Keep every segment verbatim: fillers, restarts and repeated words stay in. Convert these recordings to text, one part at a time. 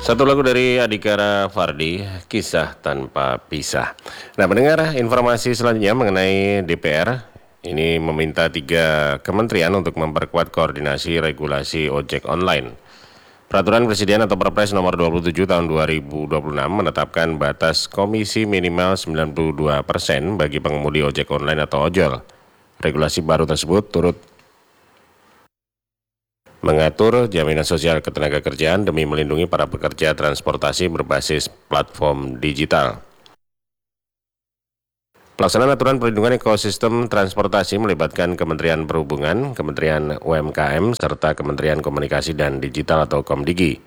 Satu lagu dari Adhikara Fardi, Kisah Tanpa Pisah. Nah, mendengar informasi selanjutnya mengenai D P R, ini meminta tiga kementerian untuk memperkuat koordinasi regulasi ojek online. Peraturan Presiden atau Perpres nomor dua puluh tujuh tahun dua ribu dua puluh enam menetapkan batas komisi minimal sembilan puluh dua persen bagi pengemudi ojek online atau ojol. Regulasi baru tersebut turut mengatur jaminan sosial ketenagakerjaan demi melindungi para pekerja transportasi berbasis platform digital. Pelaksanaan aturan perlindungan ekosistem transportasi melibatkan Kementerian Perhubungan, Kementerian U M K M, serta Kementerian Komunikasi dan Digital atau Komdigi.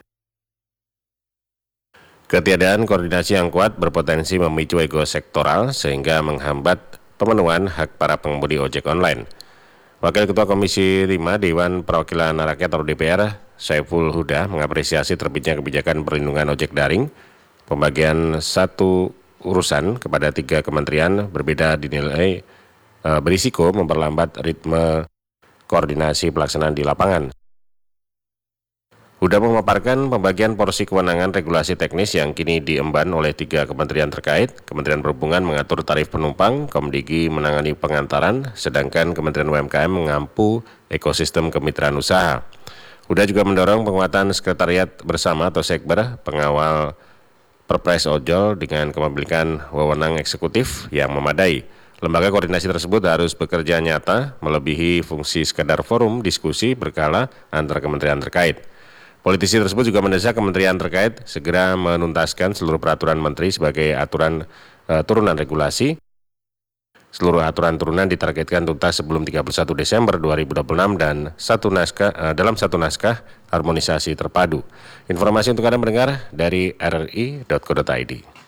Ketiadaan koordinasi yang kuat berpotensi memicu ego sektoral sehingga menghambat pemenuhan hak para pengemudi ojek online. Wakil Ketua Komisi lima Dewan Perwakilan Rakyat atau D P R, Saiful Huda, mengapresiasi terbitnya kebijakan perlindungan ojek daring. Pembagian satu urusan kepada tiga kementerian berbeda dinilai e, berisiko memperlambat ritme koordinasi pelaksanaan di lapangan. Huda memaparkan pembagian porsi kewenangan regulasi teknis yang kini diemban oleh tiga kementerian terkait. Kementerian Perhubungan mengatur tarif penumpang, Komdigi menangani pengantaran, sedangkan Kementerian U M K M mengampu ekosistem kemitraan usaha. Huda juga mendorong penguatan sekretariat bersama atau sekber pengawal Perpres ojol dengan kepemilikan wewenang eksekutif yang memadai. Lembaga koordinasi tersebut harus bekerja nyata, melebihi fungsi sekadar forum diskusi berkala antar kementerian terkait. Politisi tersebut juga mendesak kementerian terkait segera menuntaskan seluruh peraturan menteri sebagai aturan e, turunan regulasi. Seluruh aturan turunan ditargetkan tuntas sebelum tiga puluh satu Desember dua ribu dua puluh enam dan satu naskah e, dalam satu naskah harmonisasi terpadu. Informasi untuk Anda mendengar dari r r i titik co titik i d.